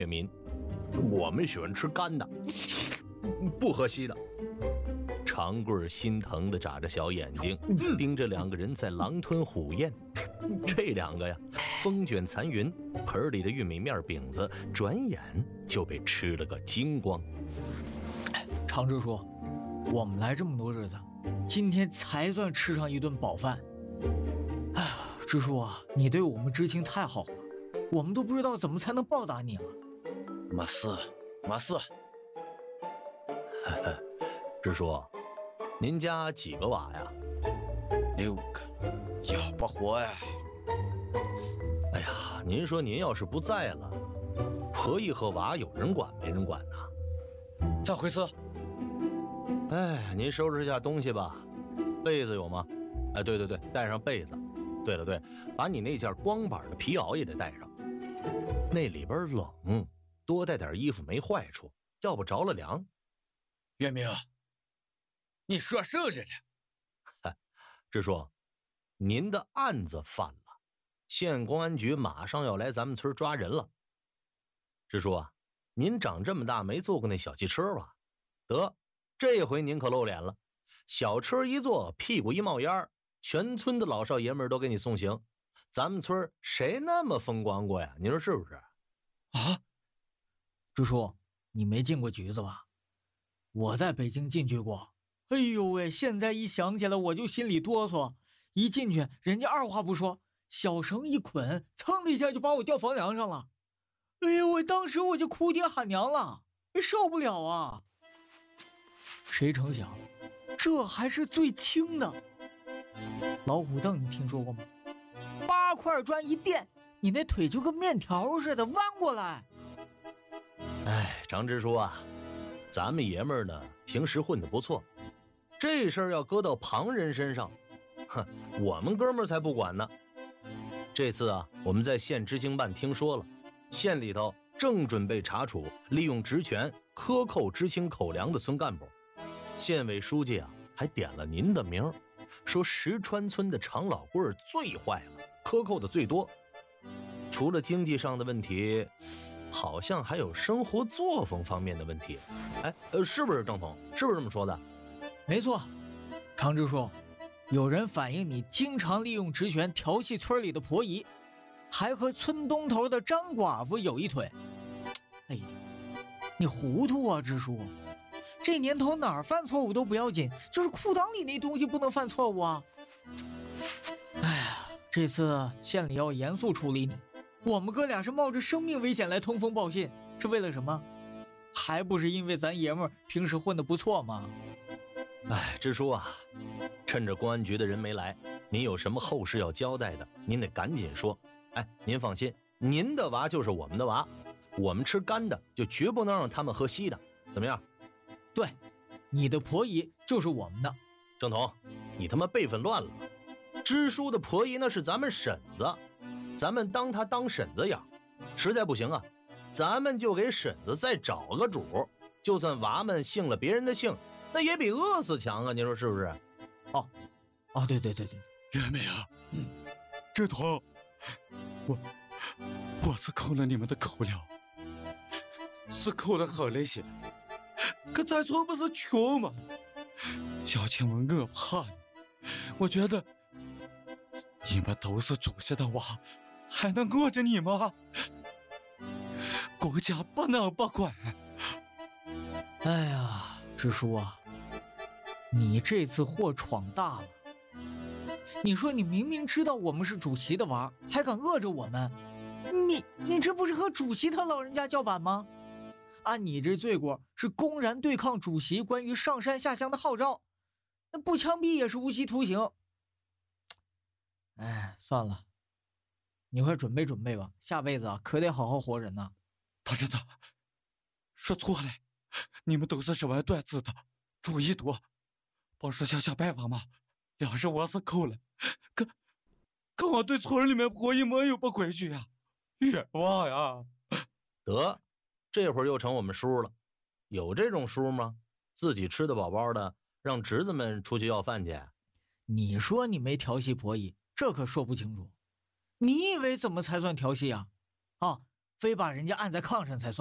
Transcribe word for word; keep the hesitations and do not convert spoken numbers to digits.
月民，我们喜欢吃干的，不喝稀的。长贵心疼地眨着小眼睛，盯着两个人在狼吞虎咽。这两个呀，风卷残云，盆里的玉米面饼子转眼就被吃了个精光。 长支书，我们来这么多日子，今天才算吃上一顿饱饭。哎呀，支书啊，你对我们知青太好了，我们都不知道怎么才能报答你了。 没事，没事。 支书，您家几个娃呀？ 六个，要不活呀？ 哎呀，您说您要是不在了，婆姨和娃有人管没人管呢？ 咋回事？ 哎，您收拾一下东西吧。被子有吗？哎，对对对，带上被子。对了对，把你那件光板的皮袄也得带上，那里边冷，多带点衣服没坏处，要不着了凉。 月明，你说什么着呢？ 嗨，支书，您的案子犯了，县公安局马上要来咱们村抓人了。支书啊，您长这么大没坐过那小汽车吧？得，这回您可露脸了，小车一坐，屁股一冒烟，全村的老少爷们都给你送行。咱们村谁那么风光过呀？你说是不是？ 啊，支书，你没进过局子吧？我在北京进去过。哎呦喂，现在一想起来我就心里哆嗦。一进去，人家二话不说，小绳一捆，噌的一下就把我吊房梁上了。哎呦喂，当时我就哭爹喊娘了，受不了啊！谁成想，这还是最轻的。老虎凳你听说过吗？八块砖一垫，你那腿就跟面条似的弯过来。 哎，张支书啊，咱们爷们儿呢，平时混得不错，这事儿要搁到旁人身上，哼，我们哥们儿才不管呢。这次啊，我们在县知青办听说了，县里头正准备查处利用职权克扣知青口粮的村干部。县委书记啊，还点了您的名，说石川村的常老贵最坏了，克扣的最多。除了经济上的问题，好像还有生活作风方面的问题。哎，呃，是不是郑总？是不是这么说的？ 没错，常支书，有人反映你经常利用职权调戏村里的婆姨，还和村东头的张寡妇有一腿。哎呀，你糊涂啊，支书！这年头哪儿犯错误都不要紧，就是裤裆里那东西不能犯错误啊！哎呀，这次县里要严肃处理你，我们哥俩是冒着生命危险来通风报信，是为了什么？还不是因为咱爷们儿平时混得不错吗？ 哎，支书啊，趁着公安局的人没来，您有什么后事要交代的，您得赶紧说。哎，您放心，您的娃就是我们的娃，我们吃干的就绝不能让他们喝稀的，怎么样？ 对，你的婆姨就是我们的。 郑彤，你他妈辈分乱了。支书的婆姨那是咱们婶子，咱们当她当婶子养，实在不行啊，咱们就给婶子再找个主，就算娃们姓了别人的姓，那也比饿死强啊，你说是不是？ 哦，哦，对对对对， 月明啊，嗯，志彤，我我是扣了你们的口粮，是扣了好那些，可咱村不是穷吗？乡亲们我怕你，我觉得你们都是主席的娃，还能饿着你吗？国家不能不管。 哎呀，支书啊，你这次祸闯大了。你说你明明知道我们是主席的娃，还敢饿着我们，你你这不是和主席他老人家叫板吗？按你这罪过是公然对抗主席关于上山下乡的号召，那不枪毙也是无期徒刑。哎，算了，你快准备准备吧，下辈子啊可得好好活人呐。 大侄子，说错了，你们都是什么段子的，主意多，不是想想办法吗？要是我是扣了，可可我对村里面婆姨没有不规矩呀，冤枉呀！ 得，这会儿又成我们叔了，有这种叔吗？自己吃得饱饱的，让侄子们出去要饭去？ 你说你没调戏婆姨，这可说不清楚。你以为怎么才算调戏啊？啊， 非把人家按在炕上才算。